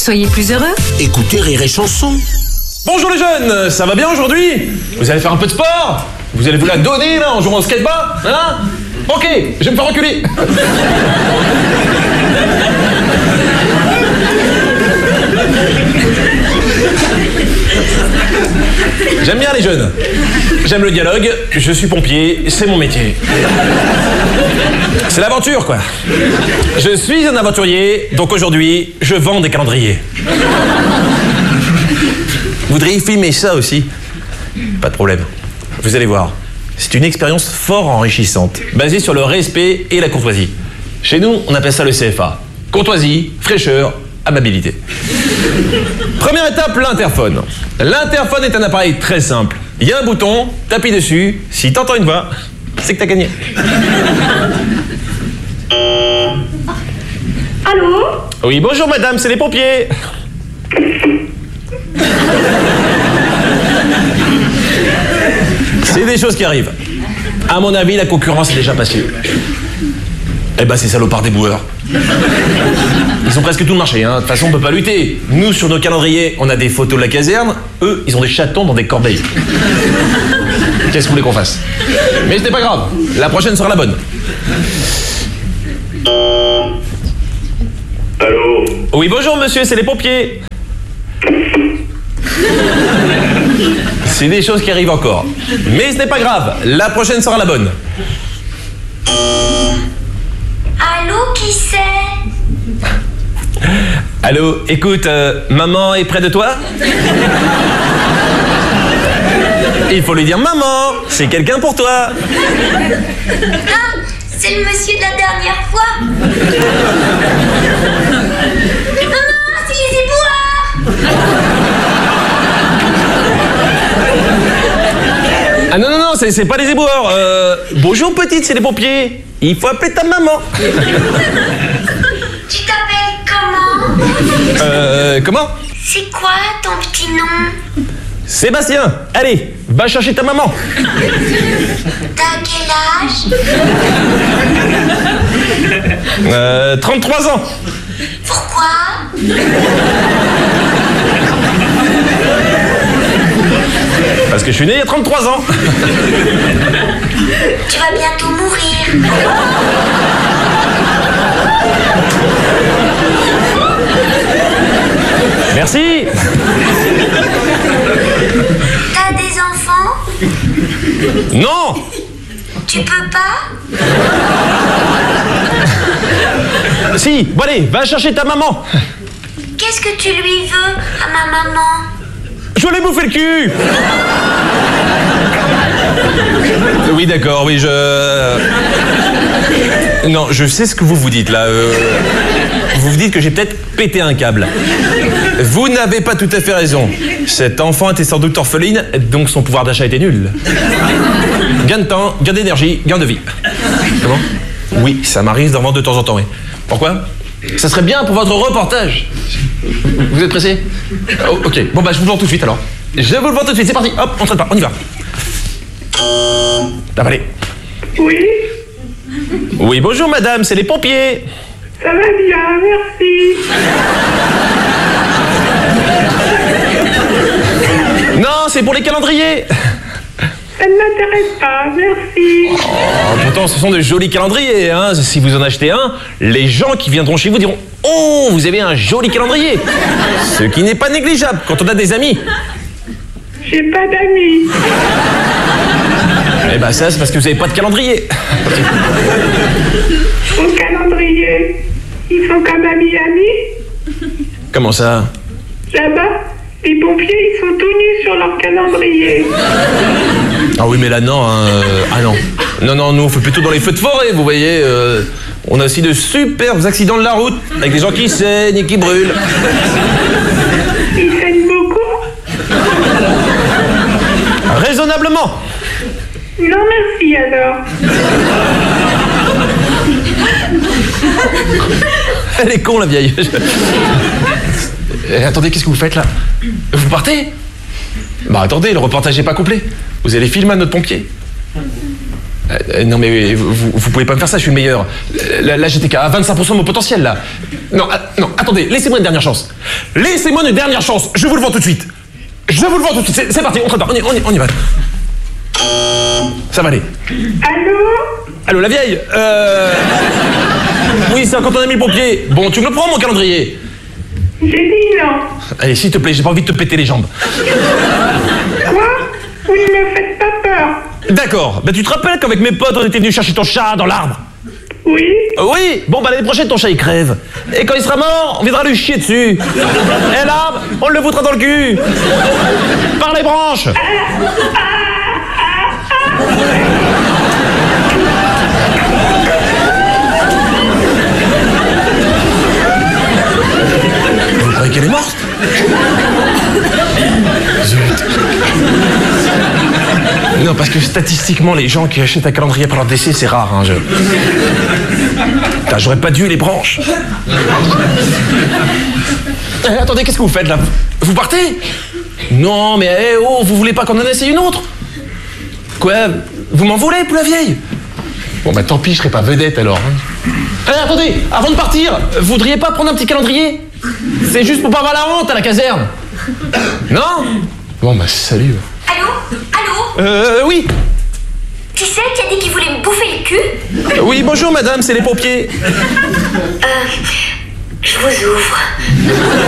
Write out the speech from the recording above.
Soyez plus heureux. Écoutez Rire et Chanson. Bonjour les jeunes, ça va bien aujourd'hui? Vous allez faire un peu de sport? Vous allez vous la donner là en jouant au skateboard? Hein? Ok, je vais me faire reculer. J'aime bien les jeunes. J'aime le dialogue, je suis pompier, c'est mon métier. C'est l'aventure quoi. Je suis un aventurier, donc aujourd'hui, je vends des calendriers. Vous voudriez filmer ça aussi? Pas de problème. Vous allez voir. C'est une expérience fort enrichissante, basée sur le respect et la courtoisie. Chez nous, on appelle ça le CFA. Courtoisie, fraîcheur, amabilité. Première étape, l'interphone. L'interphone est un appareil très simple. Il y a un bouton, t'appuies dessus, si t'entends une voix, c'est que t'as gagné. Allô? Oui, bonjour madame, c'est les pompiers. C'est des choses qui arrivent. À mon avis, la concurrence est déjà passée. Eh ben, ces salopards des boueurs. Ils ont presque tout le marché, hein. De toute façon, on peut pas lutter. Nous, sur nos calendriers, on a des photos de la caserne. Eux, ils ont des chatons dans des corbeilles. Qu'est-ce que vous voulez qu'on fasse? Mais ce n'est pas grave. La prochaine sera la bonne. Allô? Oui, bonjour monsieur, c'est les pompiers. C'est des choses qui arrivent encore. Mais ce n'est pas grave. La prochaine sera la bonne. Allô, qui c'est? Allô, écoute, maman est près de toi? Il faut lui dire maman, c'est quelqu'un pour toi. Ah, c'est le monsieur de la dernière fois. Maman, c'est les éboueurs. Ah non, non, non, c'est pas les éboueurs. Bonjour petite, c'est les pompiers. Il faut appeler ta maman. Tu t'appelles comment? Comment? C'est quoi ton petit nom? Sébastien, allez, va chercher ta maman. T'as quel âge? 33 ans. Pourquoi? Parce que je suis né il y a 33 ans. Tu vas bientôt mourir. Merci. T'as des enfants? Non. Tu peux pas? Si, bon allez, va chercher ta maman. Qu'est-ce que tu lui veux à ma maman? Je voulais bouffer le cul. Oui, d'accord, oui, Non, je sais ce que vous vous dites, là. Vous vous dites que j'ai peut-être pété un câble. Vous n'avez pas tout à fait raison. Cette enfant était sans doute orpheline, donc son pouvoir d'achat était nul. Gain de temps, gain d'énergie, gain de vie. Comment? Oui, ça m'arrive d'en vendre de temps en temps, oui. Pourquoi? Ça serait bien pour votre reportage. Vous êtes pressé? Oh, ok, bon bah je vous le vends tout de suite alors. Je vous le vends tout de suite, c'est parti, hop, on traite pas, on y va. Ah, allez. Oui? Oui, bonjour madame, c'est les pompiers. Ça va bien, merci. Non, c'est pour les calendriers. Ça ne m'intéresse pas, merci. Oh, pourtant, ce sont de jolis calendriers, hein. Si vous en achetez un, les gens qui viendront chez vous diront « Oh, vous avez un joli calendrier !» Ce qui n'est pas négligeable quand on a des amis. J'ai pas d'amis. Eh ben ça, c'est parce que vous n'avez pas de calendrier. Au calendrier, ils sont comme à Miami. Comment ça? Là-bas, les pompiers, ils sont tout nus sur leur calendrier. Ah oui, mais là, non. Ah non. Non, non, nous, on fait plutôt dans les feux de forêt, vous voyez. On a aussi de superbes accidents de la route, avec des gens qui saignent et qui brûlent. Ils saignent beaucoup? Raisonnablement. Non, merci alors. Elle est con, la vieille. Attendez, qu'est-ce que vous faites là? Vous partez? Bah attendez, le reportage n'est pas complet. Vous allez filmer à notre pompier. Non mais vous pouvez pas me faire ça, je suis le meilleur. Là j'étais qu'à 25% de mon potentiel là. Non, non, attendez, laissez-moi une dernière chance. Laissez-moi une dernière chance, je vous le vends tout de suite. Je vous le vends tout de suite, c'est parti, on prépare, on y va. Ça va aller. Allô? Allô la vieille Oui, c'est quand on a mis le pompier. Bon, tu me le prends mon calendrier? J'ai dit non. Allez, s'il te plaît, j'ai pas envie de te péter les jambes. Quoi? Vous ne me faites pas peur. D'accord, bah tu te rappelles qu'avec mes potes on était venus chercher ton chat dans l'arbre? Oui? Oui, bon bah l'année prochaine ton chat il crève. Et quand il sera mort, on viendra lui chier dessus. Et l'arbre, on le foutra dans le cul. Par les branches. Vous croyez qu'elle est morte? Zut. Non, parce que statistiquement, les gens qui achètent un calendrier par leur décès, c'est rare, hein, Putain, j'aurais pas dû les branches. Attendez, qu'est-ce que vous faites, là? Vous partez? Non, mais vous voulez pas qu'on en essaye une autre? Quoi? Vous m'en voulez, pour la vieille? Bon, bah tant pis, je serai pas vedette, alors. Attendez, avant de partir, vous voudriez pas prendre un petit calendrier? C'est juste pour pas avoir la honte à la caserne. Non? Bon, bah salut. Allô? Allô? Oui. Qui c'est qui a dit qu'il voulait me bouffer le cul? Oui, bonjour madame, c'est les pompiers. Je vous ouvre.